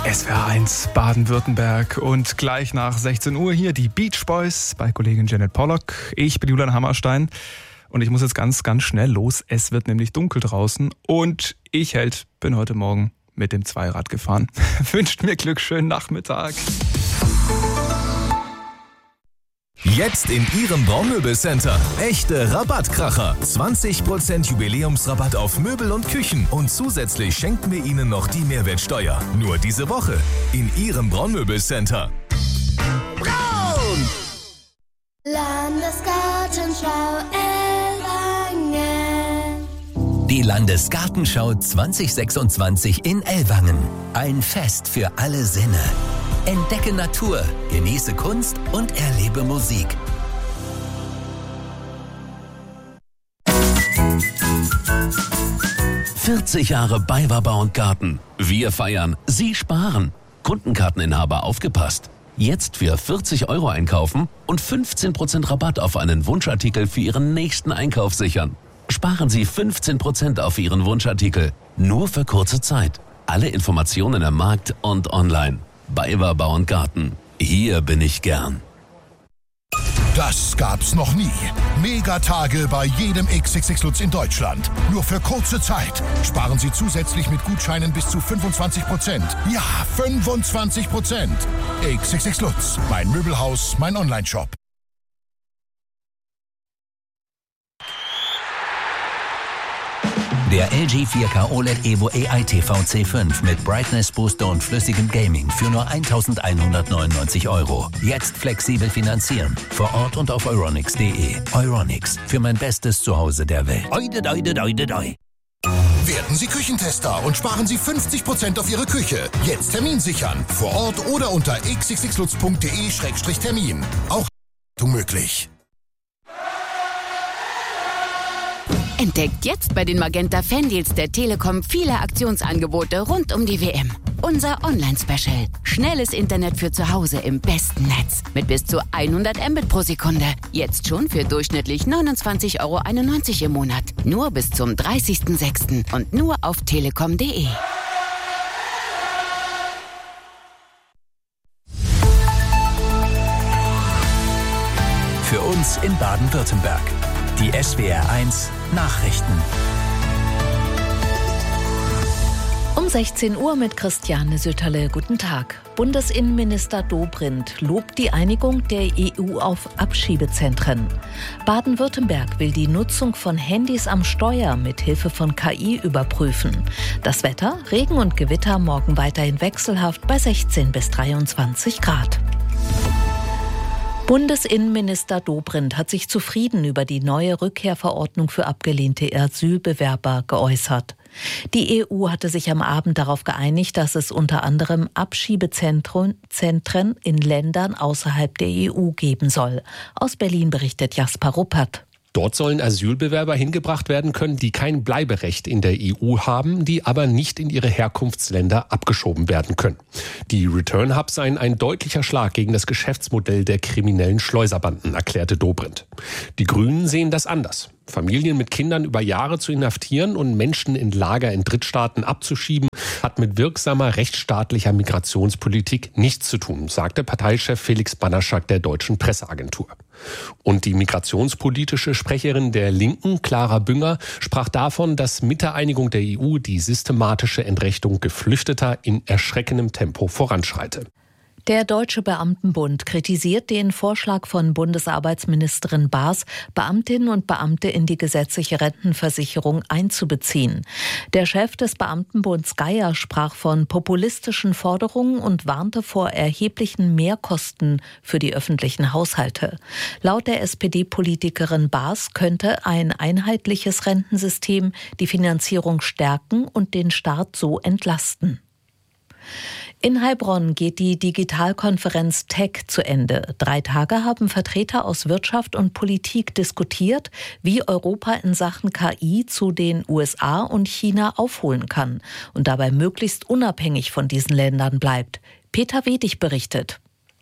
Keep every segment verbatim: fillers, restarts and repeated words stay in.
S W R eins Baden-Württemberg und gleich nach sechzehn Uhr hier die Beach Boys bei Kollegin Janet Pollock. Ich bin Julian Hammerstein und ich muss jetzt ganz, ganz schnell los. Es wird nämlich dunkel draußen und ich, Held, bin heute Morgen mit dem Zweirad gefahren. Wünscht mir Glück, schönen Nachmittag. Jetzt in Ihrem Braunmöbelcenter. Echte Rabattkracher. zwanzig Prozent Jubiläumsrabatt auf Möbel und Küchen. Und zusätzlich schenken wir Ihnen noch die Mehrwertsteuer. Nur diese Woche in Ihrem Braunmöbelcenter. Braun! Landesgartenschau Ellwangen. Die Landesgartenschau zwanzig sechsundzwanzig in Ellwangen. Ein Fest für alle Sinne. Entdecke Natur, genieße Kunst und erlebe Musik. vierzig Jahre BayWa und Garten. Wir feiern, Sie sparen. Kundenkarteninhaber aufgepasst. Jetzt für vierzig Euro einkaufen und fünfzehn Prozent Rabatt auf einen Wunschartikel für Ihren nächsten Einkauf sichern. Sparen Sie fünfzehn Prozent auf Ihren Wunschartikel. Nur für kurze Zeit. Alle Informationen am Markt und online. BayWa und Garten. Hier bin ich gern. Das gab's noch nie. Megatage bei jedem X X X Lutz in Deutschland. Nur für kurze Zeit. Sparen Sie zusätzlich mit Gutscheinen bis zu fünfundzwanzig Prozent. Ja, fünfundzwanzig Prozent. X X X Lutz. Mein Möbelhaus, mein Onlineshop. Der L G vier K O L E D Evo A I T V C fünf mit Brightness Booster und flüssigem Gaming für nur eintausendeinhundertneunundneunzig Euro. Jetzt flexibel finanzieren. Vor Ort und auf euronics punkt de. Euronics. Für mein bestes Zuhause der Welt. Oide, oide, oide, oide. Werden Sie Küchentester und sparen Sie fünfzig Prozent auf Ihre Küche. Jetzt Termin sichern. Vor Ort oder unter x x x lutz punkt de Schrägstrich Termin. Auch möglich. Entdeckt jetzt bei den Magenta Fandeals der Telekom viele Aktionsangebote rund um die W M. Unser Online-Special. Schnelles Internet für zu Hause im besten Netz. Mit bis zu hundert Mbit pro Sekunde. Jetzt schon für durchschnittlich neunundzwanzig Euro einundneunzig im Monat. Nur bis zum dreißigsten sechsten und nur auf telekom punkt de. Für uns in Baden-Württemberg. Die S W R eins Nachrichten. Um sechzehn Uhr mit Christiane Sütterle. Guten Tag. Bundesinnenminister Dobrindt lobt die Einigung der E U auf Abschiebezentren. Baden-Württemberg will die Nutzung von Handys am Steuer mit Hilfe von K I überprüfen. Das Wetter, Regen und Gewitter morgen weiterhin wechselhaft bei sechzehn bis dreiundzwanzig Grad. Bundesinnenminister Dobrindt hat sich zufrieden über die neue Rückkehrverordnung für abgelehnte Asylbewerber geäußert. Die E U hatte sich am Abend darauf geeinigt, dass es unter anderem Abschiebezentren Zentren in Ländern außerhalb der E U geben soll. Aus Berlin berichtet Jasper Ruppert. Dort sollen Asylbewerber hingebracht werden können, die kein Bleiberecht in der E U haben, die aber nicht in ihre Herkunftsländer abgeschoben werden können. Die Return Hubs seien ein deutlicher Schlag gegen das Geschäftsmodell der kriminellen Schleuserbanden, erklärte Dobrindt. Die Grünen sehen das anders. Familien mit Kindern über Jahre zu inhaftieren und Menschen in Lager in Drittstaaten abzuschieben, hat mit wirksamer rechtsstaatlicher Migrationspolitik nichts zu tun, sagte Parteichef Felix Banaschak der Deutschen Presseagentur. Und die migrationspolitische Sprecherin der Linken, Clara Bünger, sprach davon, dass mit der Einigung der E U die systematische Entrechtung Geflüchteter in erschreckendem Tempo voranschreite. Der Deutsche Beamtenbund kritisiert den Vorschlag von Bundesarbeitsministerin Baas, Beamtinnen und Beamte in die gesetzliche Rentenversicherung einzubeziehen. Der Chef des Beamtenbunds Geier sprach von populistischen Forderungen und warnte vor erheblichen Mehrkosten für die öffentlichen Haushalte. Laut der S P D-Politikerin Baas könnte ein einheitliches Rentensystem die Finanzierung stärken und den Staat so entlasten. In Heilbronn geht die Digitalkonferenz Tech zu Ende. Drei Tage haben Vertreter aus Wirtschaft und Politik diskutiert, wie Europa in Sachen K I zu den U S A und China aufholen kann und dabei möglichst unabhängig von diesen Ländern bleibt. Peter Wedig berichtet.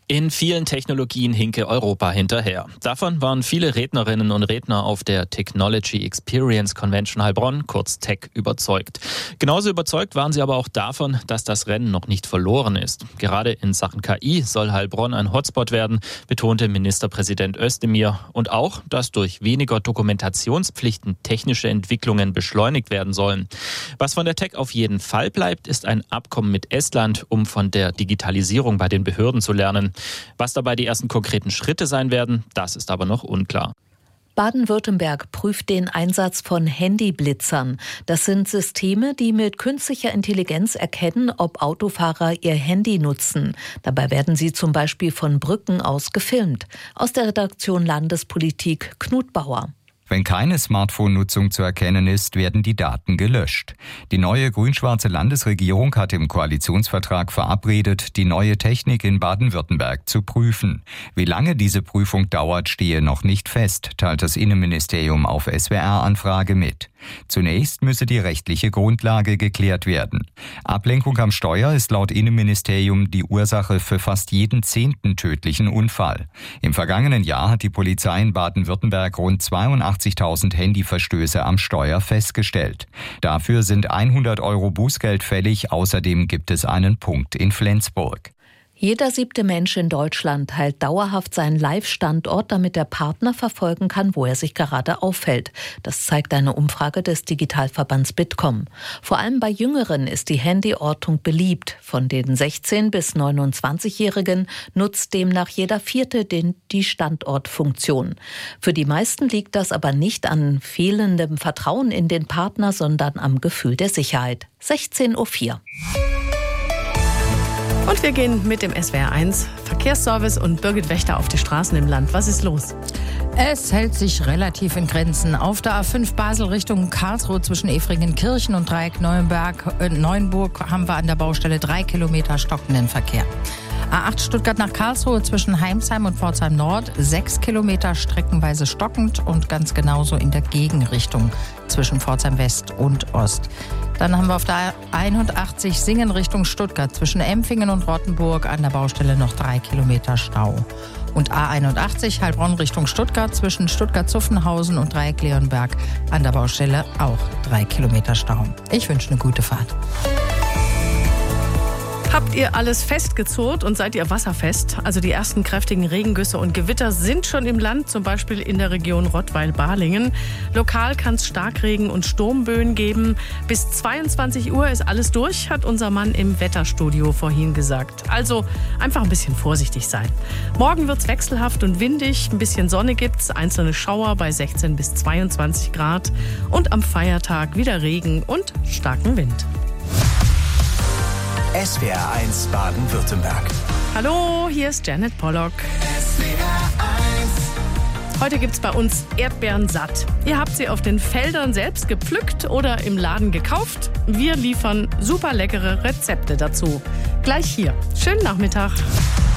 In vielen Technologien hinke Europa hinterher. Davon waren viele Rednerinnen und Redner auf der Technology Experience Convention Heilbronn, kurz T E C, überzeugt. Genauso überzeugt waren sie aber auch davon, dass das Rennen noch nicht verloren ist. Gerade in Sachen K I soll Heilbronn ein Hotspot werden, betonte Ministerpräsident Özdemir. Und auch, dass durch weniger Dokumentationspflichten technische Entwicklungen beschleunigt werden sollen. Was von der T E C auf jeden Fall bleibt, ist ein Abkommen mit Estland, um von der Digitalisierung bei den Behörden zu lernen. Was dabei die ersten konkreten Schritte sein werden, das ist aber noch unklar. Baden-Württemberg prüft den Einsatz von Handyblitzern. Das sind Systeme, die mit künstlicher Intelligenz erkennen, ob Autofahrer ihr Handy nutzen. Dabei werden sie zum Beispiel von Brücken aus gefilmt. Aus der Redaktion Landespolitik Knut Bauer. Wenn keine Smartphone-Nutzung zu erkennen ist, werden die Daten gelöscht. Die neue grün-schwarze Landesregierung hat im Koalitionsvertrag verabredet, die neue Technik in Baden-Württemberg zu prüfen. Wie lange diese Prüfung dauert, stehe noch nicht fest, teilt das Innenministerium auf S W R-Anfrage mit. Zunächst müsse die rechtliche Grundlage geklärt werden. Ablenkung am Steuer ist laut Innenministerium die Ursache für fast jeden zehnten tödlichen Unfall. Im vergangenen Jahr hat die Polizei in Baden-Württemberg rund zweiundachtzigtausend Handyverstöße am Steuer festgestellt. Dafür sind hundert Euro Bußgeld fällig, außerdem gibt es einen Punkt in Flensburg. Jeder siebte Mensch in Deutschland teilt dauerhaft seinen Live-Standort, damit der Partner verfolgen kann, wo er sich gerade aufhält. Das zeigt eine Umfrage des Digitalverbands Bitkom. Vor allem bei Jüngeren ist die Handyortung beliebt. Von den sechzehn- bis neunundzwanzigjährigen nutzt demnach jeder Vierte den, die Standortfunktion. Für die meisten liegt das aber nicht an fehlendem Vertrauen in den Partner, sondern am Gefühl der Sicherheit. sechzehn Uhr vier. Und wir gehen mit dem S W R eins Verkehrsservice und Birgit Wächter auf die Straßen im Land. Was ist los? Es hält sich relativ in Grenzen. Auf der A fünf Basel Richtung Karlsruhe zwischen Efringen-Kirchen und Dreieck Neuenberg, äh, Neuenburg haben wir an der Baustelle drei Kilometer stockenden Verkehr. A acht Stuttgart nach Karlsruhe zwischen Heimsheim und Pforzheim Nord, sechs Kilometer streckenweise stockend und ganz genauso in der Gegenrichtung zwischen Pforzheim West und Ost. Dann haben wir auf der einundachtzig Singen Richtung Stuttgart zwischen Empfingen und Rottenburg an der Baustelle noch drei Kilometer Stau. Und A einundachtzig Heilbronn Richtung Stuttgart zwischen Stuttgart-Zuffenhausen und Dreieck Leonberg an der Baustelle auch drei Kilometer Stau. Ich wünsche eine gute Fahrt. Habt ihr alles festgezurrt und seid ihr wasserfest? Also die ersten kräftigen Regengüsse und Gewitter sind schon im Land, zum Beispiel in der Region Rottweil-Balingen. Lokal kann es Starkregen und Sturmböen geben. Bis zweiundzwanzig Uhr ist alles durch, hat unser Mann im Wetterstudio vorhin gesagt. Also einfach ein bisschen vorsichtig sein. Morgen wird es wechselhaft und windig, ein bisschen Sonne gibt's, einzelne Schauer bei sechzehn bis zweiundzwanzig Grad und am Feiertag wieder Regen und starken Wind. S W R eins Baden-Württemberg. Hallo, hier ist Janet Pollock. S W R eins. Heute gibt's bei uns Erdbeeren satt. Ihr habt sie auf den Feldern selbst gepflückt oder im Laden gekauft. Wir liefern super leckere Rezepte dazu. Gleich hier. Schönen Nachmittag.